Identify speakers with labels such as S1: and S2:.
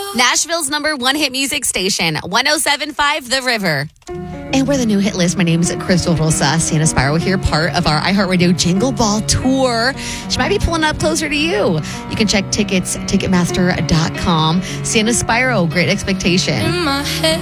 S1: Nashville's #1 hit music station, 107.5 The River. And we're the new hit list. My name is Crystal Rosa. Sienna Spiro here, part of our iHeartRadio Jingle Ball Tour. She might be pulling up closer to you. You can check tickets, Ticketmaster.com. Sienna Spiro, Great Expectation.
S2: In my head.